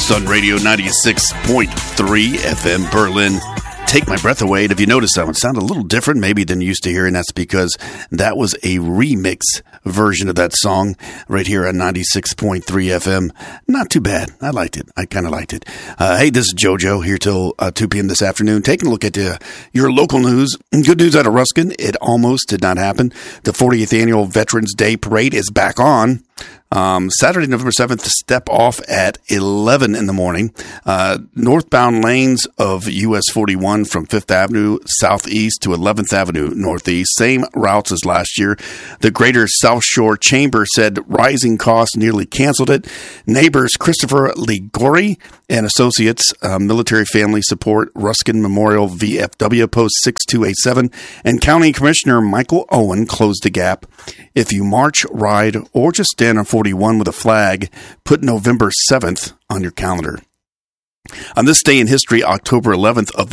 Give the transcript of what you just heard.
Coast on Radio 96.3 FM Berlin. Take My Breath Away. And if you notice, that one sounded a little different maybe than you used to hear, and that's because that was a remix version of that song right here on 96.3 FM. Not too bad. I liked it. I kind of liked it. Hey, this is JoJo here till 2 p.m. this afternoon. Taking a look at your local news. Good news out of Ruskin. It almost did not happen. The 40th Annual Veterans Day Parade is back on. Saturday, November 7th, step off at 11 in the morning. Northbound lanes of US 41 from 5th Avenue southeast to 11th Avenue northeast. Same routes as last year. The Greater South Shore Chamber said rising costs nearly canceled it. Neighbors Christopher Ligori and Associates, Military Family Support, Ruskin Memorial VFW Post 6287, and County Commissioner Michael Owen closed the gap. If you march, ride, or just stand on 41 with a flag, put November 7th on your calendar. On this day in history, October 11th of